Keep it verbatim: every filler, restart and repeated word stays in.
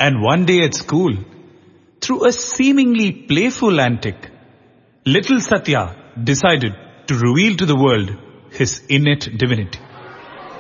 And one day at school, through a seemingly playful antic, little Satya decided to reveal to the world his innate divinity.